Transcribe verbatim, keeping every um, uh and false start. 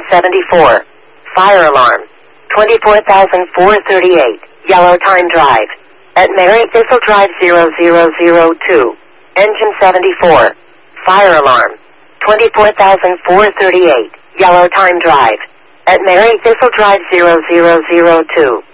seventy-four. Fire alarm. twenty-four thousand four hundred thirty-eight. Yellow time drive. At Mary Thistle Drive zero zero zero two. Engine seventy-four. Fire alarm. twenty-four thousand four hundred thirty-eight. Yellow time drive. At Mary Thistle Drive zero zero zero two.